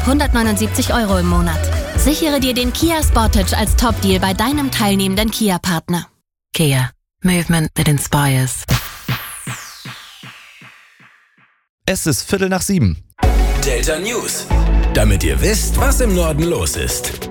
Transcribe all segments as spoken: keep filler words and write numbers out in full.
ab hundertneunundsiebzig Euro im Monat. Sichere dir den Kia Sportage als Top-Deal bei deinem teilnehmenden Kia-Partner. Kia. Movement that inspires. Es ist Viertel nach sieben. Delta News. Damit ihr wisst, was im Norden los ist.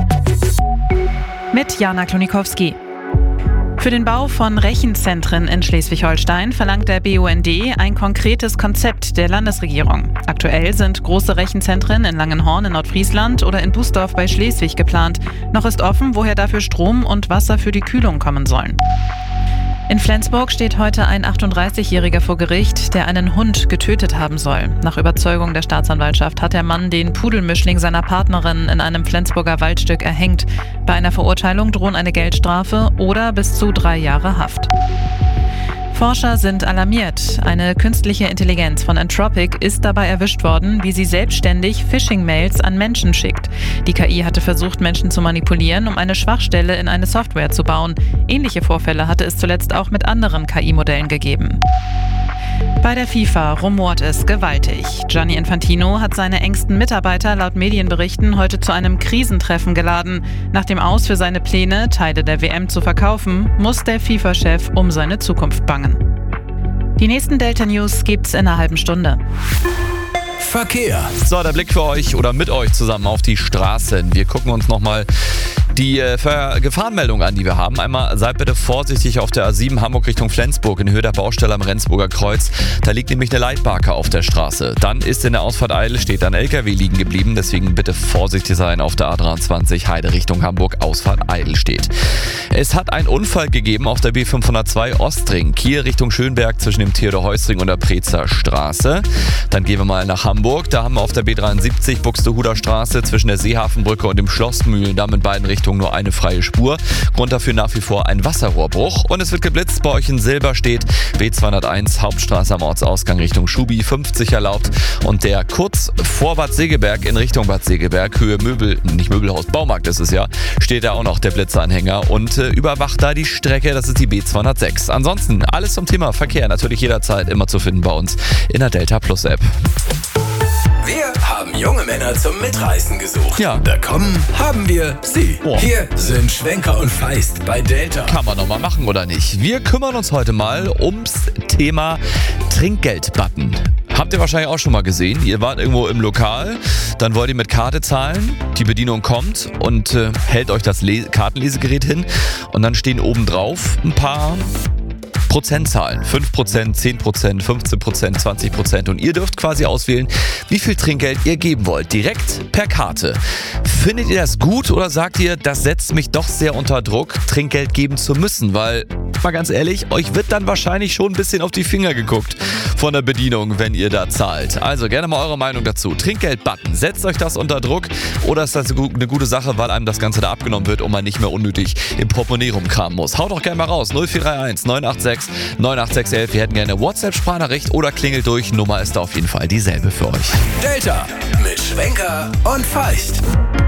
Mit Jana Klonikowski. Für den Bau von Rechenzentren in Schleswig-Holstein verlangt der B U N D ein konkretes Konzept der Landesregierung. Aktuell sind große Rechenzentren in Langenhorn in Nordfriesland oder in Bußdorf bei Schleswig geplant. Noch ist offen, woher dafür Strom und Wasser für die Kühlung kommen sollen. In Flensburg steht heute ein achtunddreißigjähriger vor Gericht, der einen Hund getötet haben soll. Nach Überzeugung der Staatsanwaltschaft hat der Mann den Pudelmischling seiner Partnerin in einem Flensburger Waldstück erhängt. Bei einer Verurteilung drohen eine Geldstrafe oder bis zu drei Jahre Haft. Forscher sind alarmiert. Eine künstliche Intelligenz von Anthropic ist dabei erwischt worden, wie sie selbstständig Phishing-Mails an Menschen schickt. Die K I hatte versucht, Menschen zu manipulieren, um eine Schwachstelle in eine Software zu bauen. Ähnliche Vorfälle hatte es zuletzt auch mit anderen K I-Modellen gegeben. Bei der FIFA rumort es gewaltig. Gianni Infantino hat seine engsten Mitarbeiter laut Medienberichten heute zu einem Krisentreffen geladen. Nach dem Aus für seine Pläne, Teile der W M zu verkaufen, muss der FIFA-Chef um seine Zukunft bangen. Die nächsten Delta News gibt's in einer halben Stunde. Verkehr. So, der Blick für euch oder mit euch zusammen auf die Straßen. Wir gucken uns nochmal die äh, Gefahrenmeldung an, die wir haben. Einmal seid bitte vorsichtig auf der A sieben Hamburg Richtung Flensburg in Höhe der Baustelle am Rendsburger Kreuz. Da liegt nämlich eine Leitbarke auf der Straße. Dann ist in der Ausfahrt Eil, steht ein L K W liegen geblieben. Deswegen bitte vorsichtig sein auf der A dreiundzwanzig Heide Richtung Hamburg, Ausfahrt Eil steht. Es hat einen Unfall gegeben auf der B fünfhundertzwei Ostring, Kiel Richtung Schönberg zwischen dem Theodor-Heuss-Ring und der Prezer Straße. Dann gehen wir mal nach Hamburg. Da haben wir auf der B dreiundsiebzig Buxtehuder Straße zwischen der Seehafenbrücke und dem Schlossmühlendamm in beiden Richtungen nur eine freie Spur. Grund dafür nach wie vor ein Wasserrohrbruch. Und es wird geblitzt bei euch in Silberstedt. B zweihunderteins Hauptstraße am Ortsausgang Richtung Schubi, fünfzig erlaubt. Und der kurz vor Bad Segeberg in Richtung Bad Segeberg, Höhe Möbel, nicht Möbelhaus, Baumarkt ist es ja, steht da auch noch der Blitzeranhänger und äh, überwacht da die Strecke. Das ist die B zweihundertsechs. Ansonsten alles zum Thema Verkehr natürlich jederzeit immer zu finden bei uns in der Delta Plus App. Wir haben junge Männer zum Mitreißen gesucht. Ja. Da kommen, haben wir sie. Oh. Hier sind Schwenker und Feist bei Delta. Kann man nochmal machen oder nicht? Wir kümmern uns heute mal ums Thema Trinkgeldbutton. Habt ihr wahrscheinlich auch schon mal gesehen. Ihr wart irgendwo im Lokal, dann wollt ihr mit Karte zahlen, die Bedienung kommt und äh, hält euch das Les- Kartenlesegerät hin und dann stehen oben drauf ein paar Prozentzahlen. fünf Prozent, zehn Prozent, fünfzehn Prozent, zwanzig Prozent. Und ihr dürft quasi auswählen, wie viel Trinkgeld ihr geben wollt. Direkt per Karte. Findet ihr das gut oder sagt ihr, das setzt mich doch sehr unter Druck, Trinkgeld geben zu müssen? Weil, mal ganz ehrlich, euch wird dann wahrscheinlich schon ein bisschen auf die Finger geguckt von der Bedienung, wenn ihr da zahlt. Also gerne mal eure Meinung dazu. Trinkgeldbutton. Setzt euch das unter Druck oder ist das eine gute Sache, weil einem das Ganze da abgenommen wird und man nicht mehr unnötig im Portemonnaie rumkramen muss? Haut doch gerne mal raus. null vier drei eins neun acht sechs neun acht sechs elf. Wir hätten gerne eine WhatsApp-Sprachnachricht oder klingelt durch. Nummer ist da auf jeden Fall dieselbe für euch. Delta mit Schwenker und Feist.